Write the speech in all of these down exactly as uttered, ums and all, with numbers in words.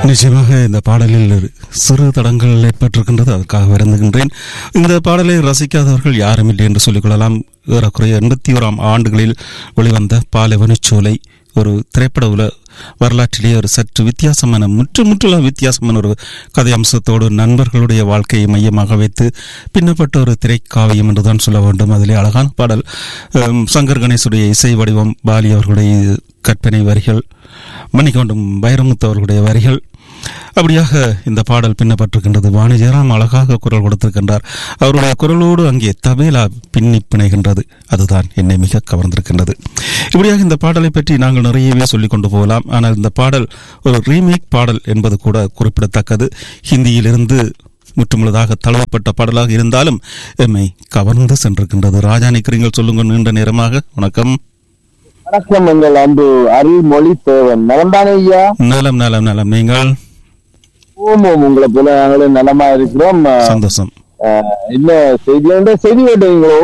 நிச்சயமாக இந்த பாடலில் சிறு தடங்கள் ஏற்பட்டிருக்கின்றது, அதுக்காக வருந்துகின்றேன். இந்த பாடலை ரசிக்காதவர்கள் யாரும் இல்லை என்று சொல்லிக்கொள்ளலாம். ஏறக்குறைய எண்பத்தி ஓராம் ஆண்டுகளில் வெளிவந்த பாலைவனச்சோலை ஒரு திரைப்பட உல வரலாற்றிலேயே ஒரு சற்று வித்தியாசமான முற்று முற்றிலும் வித்தியாசமான ஒரு கதை அம்சத்தோடு நண்பர்களுடைய வாழ்க்கையை மையமாக வைத்து பின்னப்பட்ட ஒரு திரைக்காவியம் என்றுதான் சொல்ல வேண்டும். அதிலே அழகான பாடல், சங்கர் கணேசுடைய இசை வடிவம், பாலி அவர்களுடைய கற்பனை வரிகள், மணிக்கொண்டும் வைரமுத்து அவர்களுடைய வரிகள், அப்படியாக இந்த பாடல் பின்னப்பட்டிருக்கின்றது. வாணி ஜெயராம் அழகாக குரல் கொடுத்திருக்கின்றார். அவருடைய குரலோடு அங்கே தபேலா பின்னி பிணைகின்றது. அதுதான் என்னை மிக கவர்ந்திருக்கின்றது. இப்படியாக இந்த பாடலை பற்றி நாங்கள் நிறையவே சொல்லிக் கொண்டு போகலாம். ஆனால் இந்த பாடல் ஒரு ரீமேக் பாடல் என்பது கூட குறிப்பிடத்தக்கது. ஹிந்தியிலிருந்து முற்றுமுழுதாக தழுவப்பட்ட பாடலாக இருந்தாலும் எம்மை கவர்ந்து சென்றிருக்கின்றது. ராஜா நிக்கிறீங்கள், சொல்லுங்க. நீண்ட நேரமாக வணக்கம். வணக்கம். எங்கள் அன்பு அருள்மொழி தேவன் நலம்தானே ஐயா? நலம் நலம் நலம். நீங்கள்? ஓம் ஓம், உங்களை போல நாங்களும் நலமா இருக்கிறோம். சந்தோஷம். என்ன செய்தி செய்தி வேண்டுங்களோ?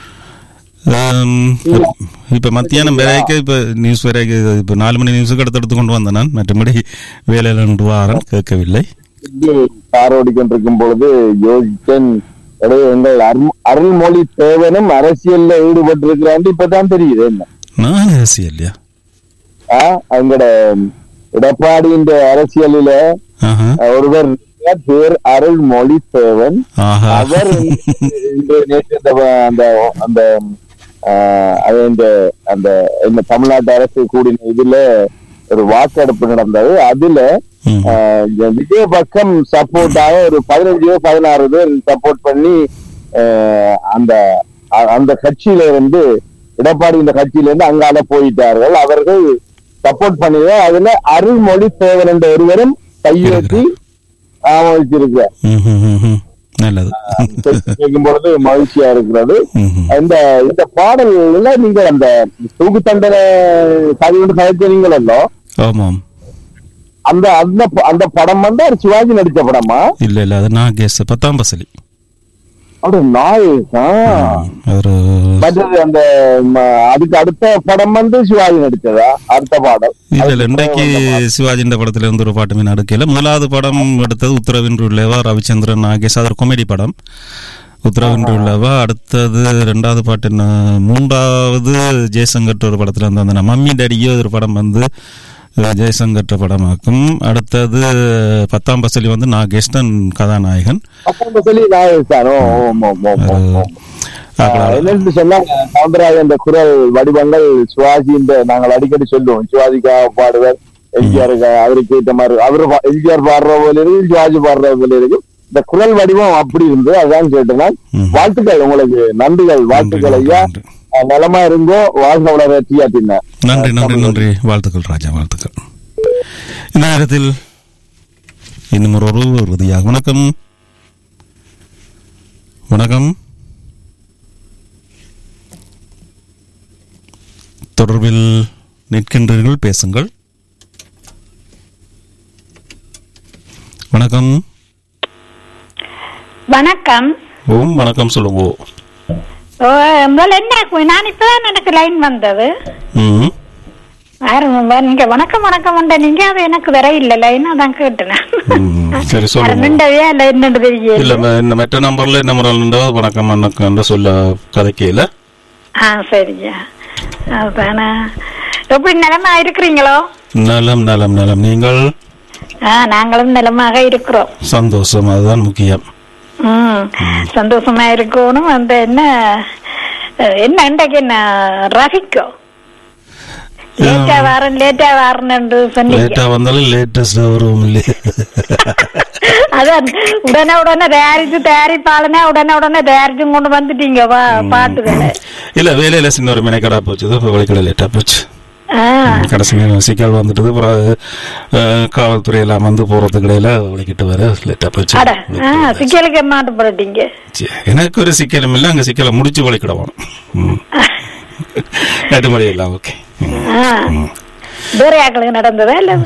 இப்ப மத்தியானம் வேலைக்கு இப்ப நியூஸ் வேலைக்கு இப்ப நாலு மணி நியூஸுக்கு அடுத்தடுத்து கொண்டு வந்தேன் நான். மற்றபடி வேலையில ரெண்டு வாரம் கேட்கவில்லை. கார் ஓடிக்கொண்டிருக்கும் பொழுது யோசித்தேன், எங்கள் அருள்மொழி தேவனும் அரசியல்ல ஈடுபட்டு இருக்கிறான் இப்பதான் தெரியுது. என்ன நான் அரசியல்யா? அவங்களோட எடப்பாடியின் அரசியலில ஒருவர் பேர் அருள்மொழி தேவன். அவர் அந்த அந்த அந்த என்ன தமிழ்நாட்டு அரசு கூடின இதுல ஒரு வாக்கெடுப்பு நடந்தது. அதுல விஜய் பக்கம் சப்போர்ட்டாக ஒரு பதினஞ்சு பதினாறு பேர் சப்போர்ட் பண்ணி அந்த அந்த கட்சியில இருந்து எடப்பாடி இந்த கட்சியில இருந்து அங்கால போயிட்டார்கள். அவர்கள் சப்போர்ட் பண்ணி அதுல அருள்மொழி தேவன் என்ற ஒருவரும் கையெழுத்தி ஆமோதிச்சிருக்கிறார். கேட்கும் பொழுது மகிழ்ச்சியா இருக்கிறது. இந்த இந்த பாடல்ல நீங்க அந்த தூக்கு தண்டனை கதையோடு கதைச்சீங்களோ? ஆமாம். அந்த அந்த அந்த படம் வந்து ஒரு சிவாஜி நடிச்ச படமா? இல்ல இல்ல, அது நான் கேஸ் பத்தாம் பசலி. அந்த அதுக்கு அடுத்த படம் வந்து சிவாஜி நடிச்சதா? அடுத்த பாடல் இல்ல, இன்றைக்கு சிவாஜி இந்த படத்துல இருந்து ஒரு பாட்டுமே நடிக்கல. முதலாவது படம் எடுத்தது உத்தரவின்றி உள்ளவா, ரவிச்சந்திரன் நாகேஷ். அது ஒரு காமெடி படம், உத்தரவின்றி உள்ளவா. அடுத்தது ரெண்டாவது பாட்டு என்ன, மூன்றாவது ஜெய்சங்கர் ஒரு படத்துல இருந்து அந்த மம்மி டேடியோ ஒரு படம் வந்து ஜெய்சங்கர் படமாக்கும். அடுத்தது பத்தாம் பசலி வந்து நாகேஷ்டன் கதாநாயகன். சவுந்தரராஜன் குரல் வடிவங்கள் சிவாஜி நாங்கள் அடிக்கடி சொல்லுவோம். சிவாஜிக்காக பாடுவார், எம்ஜிஆருக்கு அவருக்கு ஏற்ற மாதிரி அவரு எம்ஜிஆர் பாடுற போல இருக்கு, சிவாஜி பாடுற போல இருக்கு. இந்த குரல் வடிவம் அப்படி இருந்து அதான் கேட்டேன். வாழ்த்துக்கள், உங்களுக்கு நன்றிகள், வாழ்த்துக்கள் ஐயா. நலமா இருந்தோ, வாழ்க வளர்ச்சியா. பின்ன நன்றி நன்றி நன்றி. வாழ்த்துக்கள் ராஜா, வாழ்த்துக்கள். இந்த நேரத்தில் இன்னும் ஒரு உறுதியாக வணக்கம். வணக்கம். தொடர்பில் நிற்கின்றீர்கள், பேசுங்கள். வணக்கம். வணக்கம். ஓம் வணக்கம், சொல்லுங்க. நான் இப்பதான் எனக்கு லைன் வந்தது. நீங்க வணக்கம் வணக்கம் வந்த நீங்க அது எனக்கு வர இல்ல லைன், அதான் கேட்டேன். மற்ற நம்பர்ல என்ன வணக்கம் வணக்கம் சொல்ல கதைக்கல. சரியா, அதுதானே. எப்படி நலமா இருக்கிறீங்களோ? நலம் நலம் நலம். நீங்கள்? நாங்களும் நலமாக இருக்கிறோம். சந்தோஷம், அதுதான் முக்கியம். உம் சந்தோஷமா இருக்கணும். அந்த என்ன என்ன இன்றைக்கு என்ன ரஃபிக்கோ லேட்டா வரேன் லேட்டா வரேன்னு சொன்னீங்க. லேட்டா வந்தாலும் லேட்டஸ்ட் வரும் இல்லையே. அதான் உடனே உடனே தயாரிச்சு தயாரிப்பாளனே உடனே உடனே தயாரிச்சு கொண்டு வந்துட்டீங்க பாட்டுகளை. இல்ல, வேலையில சின்ன ஒரு மெனக்கடா போச்சு, வழிக்கடை லேட்டா போச்சு. கடைசி சிக்கல் வந்துட்டு காவல்துறை எல்லாம் வந்து போறதுக்கு இடையில வலிக்கிட்டு வர லேட்டா போச்சு. சிக்கலுக்கு மாட்டு போட்டீங்க. எனக்கு ஒரு சிக்கலும் இல்ல, அங்க சிக்கலை முடிச்சு வலிக்கிடணும். எட்டு மணி எல்லாம் ஓகே. நடந்ததா இல்ல?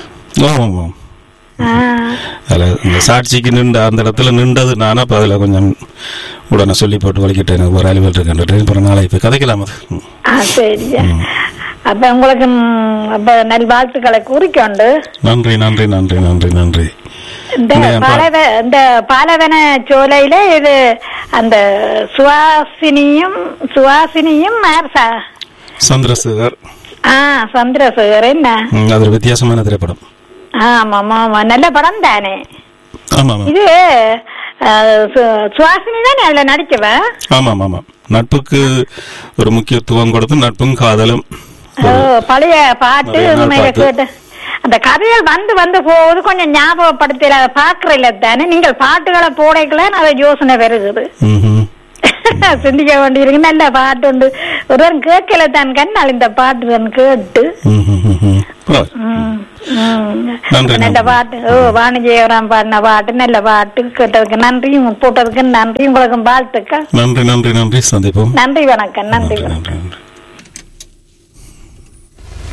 சாட்சிக்கு நின்ற அந்த இடத்துல நின்றது நானா, அதுல கொஞ்சம் உடனே சொல்லி போட்டு வலிக்கிட்டேன். எனக்கு ஒரு அலுவல் இருக்கின்ற நாளை இப்ப கதைக்கலாம். சரியா, அப்ப உங்களுக்கு ம், அப்ப நல்வாழ்த்துக்களை கூறிக்கொண்டு நன்றி நன்றி நன்றி நன்றி நன்றி. இந்த இல்லையா, பாலவ இந்த பாலவன சோலையில இது அந்த சுவாசினியும் சுவாசினியும் யார் ச- சந்திரசேகர். ஆ சந்திரசேகர் என்ன ம், அது ஒரு வித்தியாசமான திரைப்படம். ஆமா ஆமா நல்ல படம் தானே ஆமா ஆமா இது. அஹ், சு- சுவாசினி தானே அதுல நடிக்கவ. ஆமா ஆமா நட்புக்கு ஒரு முக்கியத்துவம் கொடுத்து நட்பும் காதலும் ஓ, பழைய பாட்டு நிறைய நாள் உண்மையில பாட்டு. கேட்டு அந்த கதைகள் வந்து வந்து போகுது கொஞ்சம் ஞாபகப்படுத்தல பாக்குறல தானே. நீங்கள் பாட்டுகளை போடைக்கல அதை யோசனை வருகுது. ம்ஹும். சிந்திக்க வேண்டியிருக்கு. நல்ல பாட்டு உண்டு. ஒருவன் கேட்கல தான் கண்ணால் இந்த பாட்டு நான் கேட்டு. ம்ஹும், ம்ஹும். பரவாயில்ல. ம், ம். நன்றி, நல்ல நன்றி. பாட்டு. ஓ வாணிஜெயராம் பாடின பாட்டு நல்ல பாட்டு. கேட்டதுக்கு நன்றி, போட்டதுக்கு நன்றி. உங்களுக்கும் வாழ்த்துக்கள். நன்றி நன்றி நன்றி. சந்திப்போம். நன்றி வணக்கம். நன்றி நன்றி வணக்கம். நன்றி நன்றி.